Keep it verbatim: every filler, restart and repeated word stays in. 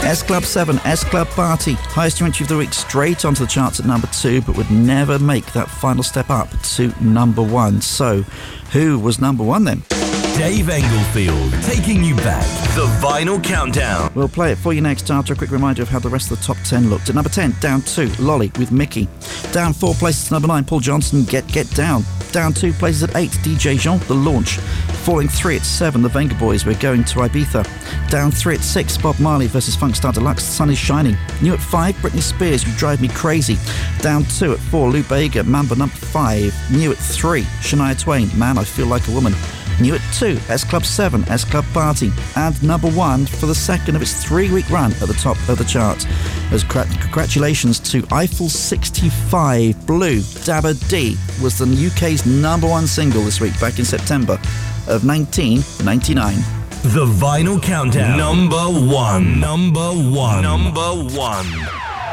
S Club seven, S Club Party. Highest new entry of the week, straight onto the charts at number two, but would never make that final step up to number one. So, who was number one then? Dave Englefield, taking you back. The Vinyl Countdown. We'll play it for you next after a quick reminder of how the rest of the top ten looked. At number ten, down two, Lolly with Mickey. Down four places to number nine, Paul Johnson, Get Get Down. Down two places at eight, D J Jean, The Launch. Falling three at seven, The Venga Boys, We're Going to Ibiza. Down three at six, Bob Marley versus Funkstar Deluxe, The Sun is Shining. New at five, Britney Spears, You Drive Me Crazy. Down two at four, Lou Bega, Mamba number five. New at three, Shania Twain, Man, I Feel Like a Woman. New at two, S Club seven, S Club Party. And number one for the second of its three-week run at the top of the chart. As cra- congratulations to Eiffel sixty-five, Blue, Dabba D was the U K's number one single this week, back in September of nineteen ninety-nine. The Vinyl Countdown. Number one. Number one. Number one.